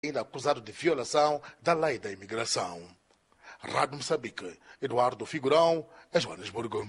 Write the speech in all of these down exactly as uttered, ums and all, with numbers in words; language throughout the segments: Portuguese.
ainda acusado de violação da lei da imigração. Rádio Moçambique, Eduardo Figurão, Joanesburgo.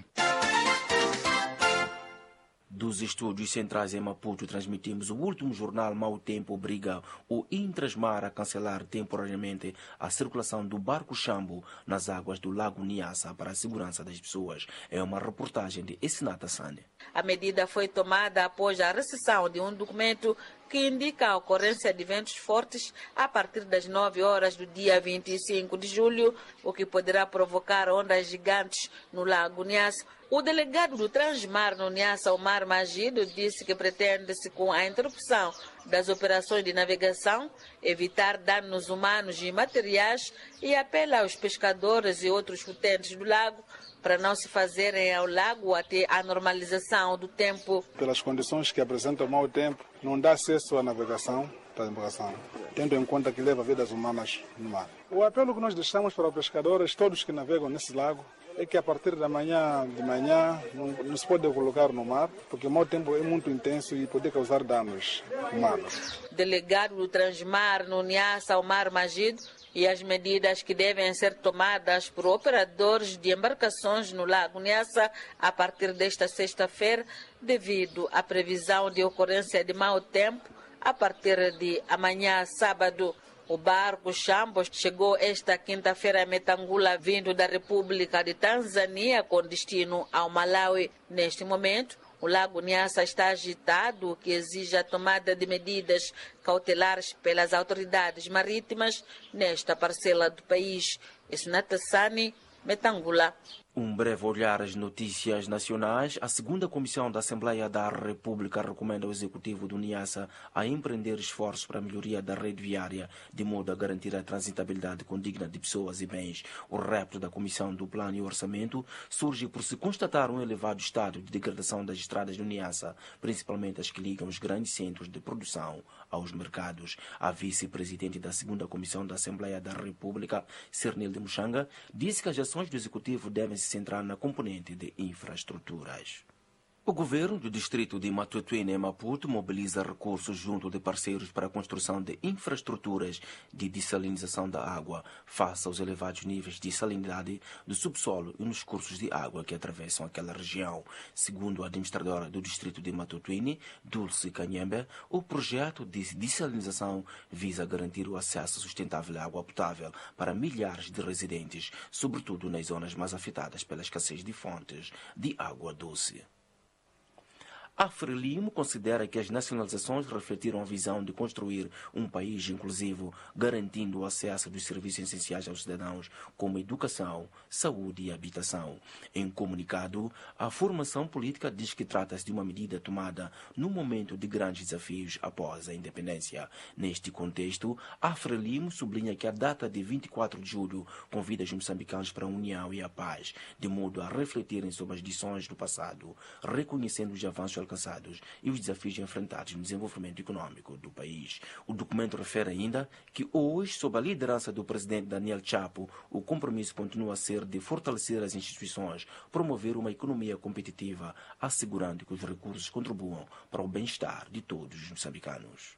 Dos estúdios centrais em Maputo, transmitimos o último jornal Mau Tempo obriga o Intrasmar a cancelar temporariamente a circulação do barco Xambo nas águas do Lago Niassa para a segurança das pessoas. É uma reportagem de Essinata Sane. A medida foi tomada após a recepção de um documento que indica a ocorrência de ventos fortes a partir das nove horas do dia vinte e cinco de julho, o que poderá provocar ondas gigantes no Lago Niassa. O delegado do Transmar no Niassa, Omar Magido, disse que pretende-se, com a interrupção das operações de navegação, evitar danos humanos e materiais e apela aos pescadores e outros utentes do lago para não se fazerem ao lago até a normalização do tempo. Pelas condições que apresentam o mau tempo, não dá acesso à navegação da embarcação, tendo em conta que leva vidas humanas no mar. O apelo que nós deixamos para os pescadores, todos que navegam nesse lago, é que a partir da manhã, de manhã, não, não se pode colocar no mar, porque o mau tempo é muito intenso e pode causar danos humanos. Delegado do Transmar no Niassa, Omar Magido, e as medidas que devem ser tomadas por operadores de embarcações no Lago Niassa a partir desta sexta-feira, devido à previsão de ocorrência de mau tempo a partir de amanhã, sábado. O barco Xambo chegou esta quinta-feira a Metangula, vindo da República de Tanzânia, com destino ao Malawi. Neste momento, o Lago Niassa está agitado, o que exige a tomada de medidas cautelares pelas autoridades marítimas nesta parcela do país. Essinata Sane, Metangula. Um breve olhar às notícias nacionais. A segunda Comissão da Assembleia da República recomenda ao Executivo do Niassa a empreender esforços para a melhoria da rede viária, de modo a garantir a transitabilidade condigna de pessoas e bens. O repto da Comissão do Plano e Orçamento surge por se constatar um elevado estado de degradação das estradas do Niassa, principalmente as que ligam os grandes centros de produção aos mercados. A vice-presidente da segunda Comissão da Assembleia da República, Cernilde Muxanga, disse que as ações do Executivo devem se centrar na componente de infraestruturas. O governo do distrito de Matutuíne, em Maputo, mobiliza recursos junto de parceiros para a construção de infraestruturas de dessalinização da água, face aos elevados níveis de salinidade do subsolo e nos cursos de água que atravessam aquela região. Segundo a administradora do distrito de Matutuíne, Dulce Canhembe, o projeto de dessalinização visa garantir o acesso sustentável à água potável para milhares de residentes, sobretudo nas zonas mais afetadas pela escassez de fontes de água doce. A Frelimo considera que as nacionalizações refletiram a visão de construir um país inclusivo, garantindo o acesso dos serviços essenciais aos cidadãos, como educação, saúde e habitação. Em comunicado, a formação política diz que trata-se de uma medida tomada num momento de grandes desafios após a independência. Neste contexto, a Frelimo sublinha que a data de vinte e quatro de julho convida os moçambicanos para a união e a paz, de modo a refletirem sobre as lições do passado, reconhecendo os avanços alcançados e os desafios enfrentados no desenvolvimento econômico do país. O documento refere ainda que hoje, sob a liderança do presidente Daniel Chapo, o compromisso continua a ser de fortalecer as instituições, promover uma economia competitiva, assegurando que os recursos contribuam para o bem-estar de todos os moçambicanos.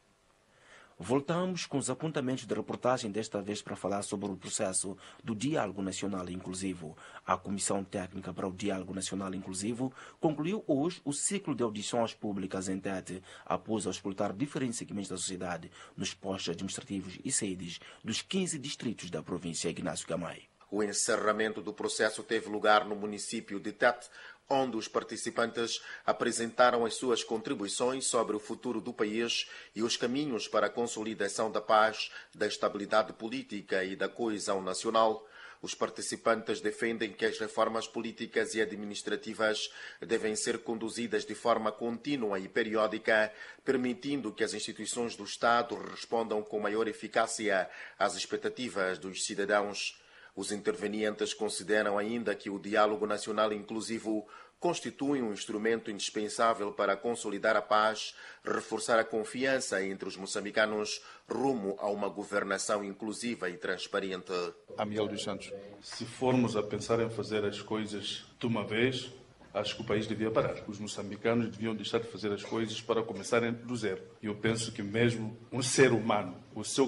Voltamos com os apontamentos de reportagem, desta vez para falar sobre o processo do Diálogo Nacional Inclusivo. A Comissão Técnica para o Diálogo Nacional Inclusivo concluiu hoje o ciclo de audições públicas em Tete, após auscultar diferentes segmentos da sociedade nos postos administrativos e sedes dos quinze distritos da província Ignácio Gamay. O encerramento do processo teve lugar no município de Tete, onde os participantes apresentaram as suas contribuições sobre o futuro do país e os caminhos para a consolidação da paz, da estabilidade política e da coesão nacional. Os participantes defendem que as reformas políticas e administrativas devem ser conduzidas de forma contínua e periódica, permitindo que as instituições do Estado respondam com maior eficácia às expectativas dos cidadãos. Os intervenientes consideram ainda que o diálogo nacional inclusivo constitui um instrumento indispensável para consolidar a paz, reforçar a confiança entre os moçambicanos rumo a uma governação inclusiva e transparente. Amiel dos Santos, se formos a pensar em fazer as coisas de uma vez, acho que o país devia parar. Os moçambicanos deviam deixar de fazer as coisas para começarem do zero. Eu penso que mesmo um ser humano, o seu